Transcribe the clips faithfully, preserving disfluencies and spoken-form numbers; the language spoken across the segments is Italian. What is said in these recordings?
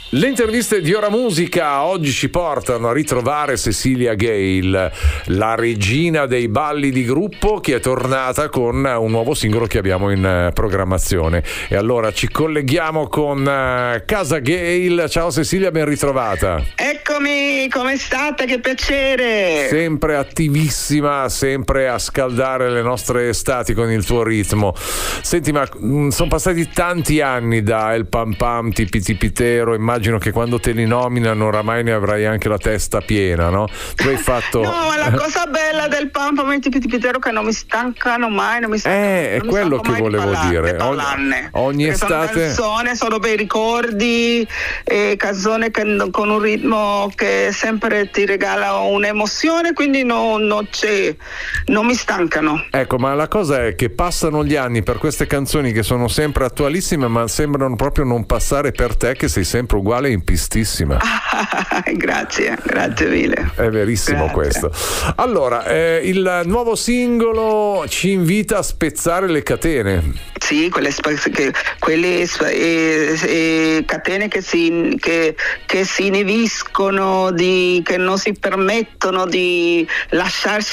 Le interviste di Ora Musica oggi ci portano a ritrovare Cecilia Gale, la regina dei balli di gruppo, che è tornata con un nuovo singolo che abbiamo in programmazione. E allora ci colleghiamo con Casa Gale. Ciao Cecilia, ben ritrovata. Eccomi, come state? Che piacere! Sempre attivissima, sempre a scaldare le nostre estati con il tuo ritmo. Senti, ma sono passati tanti anni da El Pam Pam, Tipi Tipitero, immagino che quando te li nominano oramai ne avrai anche la testa piena, no? Tu hai fatto... No, ma la cosa bella del Pam Pam e Tipi Tipitero che non mi stancano mai, non mi stancano, eh, è quello che volevo parlare, dire. Ogni, ogni estate... Sono canzoni, sono bei ricordi, eh, canzoni che, con un ritmo che sempre ti regala un'emozione, quindi no, no c'è, non mi stancano. Ecco, ma la cosa è che passano gli anni per queste canzoni che sono sempre attualissime, ma sembrano proprio non passare per te, che sei sempre uguale e in pistissima. Grazie, grazie mille. È verissimo. Grazie. Questo. Allora, eh, il nuovo singolo ci invita a spezzare le catene. Sì, quelle, che, quelle eh, eh, catene che si, che, che si inibiscono, di, che non si permettono di lasciarsi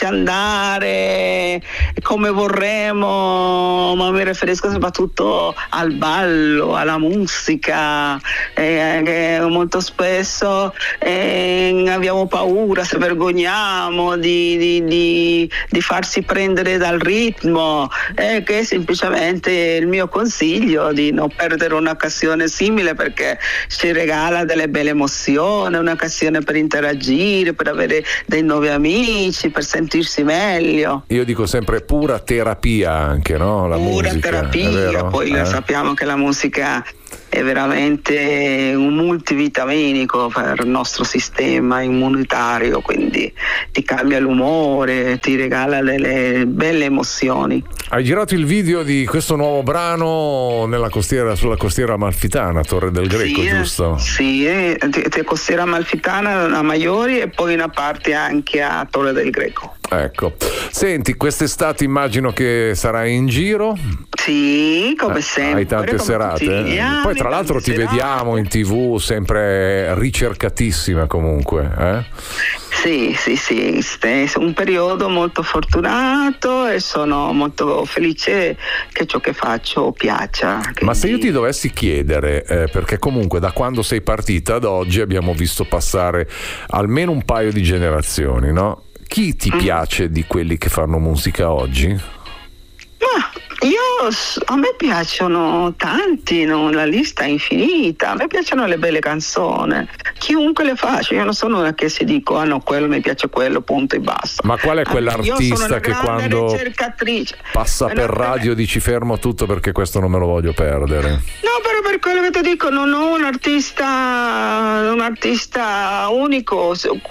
andare come vorremmo, ma mi riferisco soprattutto al ballo, alla musica, eh, che molto spesso eh, abbiamo paura, se vergogniamo di, di, di, di farsi prendere dal ritmo, eh, che semplicemente il mio consiglio di non perdere un'occasione simile, perché ci regala delle belle emozioni, un'occasione per interagire, per avere dei nuovi amici, per sentirsi meglio. Io dico sempre pura terapia anche, no? La pura musica, terapia, poi eh? sappiamo che la musica è veramente un multivitaminico per il nostro sistema immunitario, quindi ti cambia l'umore, ti regala delle belle emozioni. Hai girato il video di questo nuovo brano nella costiera, sulla costiera amalfitana, Torre del Greco, sì, giusto? Sì, eh, costiera amalfitana a Maiori e poi una parte anche a Torre del Greco. Ecco, senti, quest'estate immagino che sarai in giro? Sì, come eh, sempre. Hai tante serate? Anni, poi tra l'altro ti serate. Vediamo in tv sempre ricercatissima comunque, eh? Sì, sì, sì, è un periodo molto fortunato e sono molto felice che ciò che faccio piaccia. Quindi... Ma se io ti dovessi chiedere, eh, perché comunque da quando sei partita ad oggi abbiamo visto passare almeno un paio di generazioni, no? Chi ti mm. piace di quelli che fanno musica oggi? Ma io, a me piacciono tanti, no? La lista è infinita, a me piacciono le belle canzoni, chiunque le faccia, io non sono una che si dico ah no, quello mi piace quello, punto e basta. Ma qual è quell'artista che quando passa per radio dici fermo tutto perché questo non me lo voglio perdere? No, però per quello che ti dico non ho un artista un artista unico,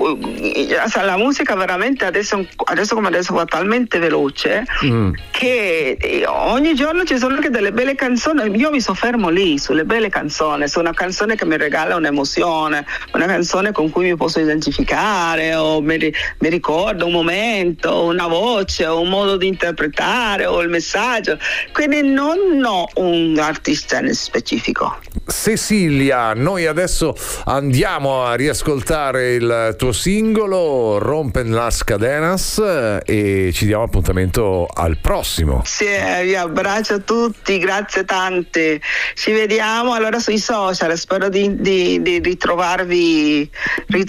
la musica veramente adesso, adesso come adesso va talmente veloce mm. che ogni giorno ci sono anche delle belle canzoni, io mi soffermo lì sulle belle canzoni, su una canzone che mi regala un'emozione, una canzone con cui mi posso identificare o mi, mi ricorda un momento, una voce, un modo di interpretare o il messaggio, quindi non ho un artista nel specifico. Cecilia, noi adesso andiamo a riascoltare il tuo singolo Rompen las cadenas e ci diamo appuntamento al prossimo. Sì, vi abbraccio a tutti, grazie tante, ci vediamo allora sui social, spero di, di, di ritrovarvi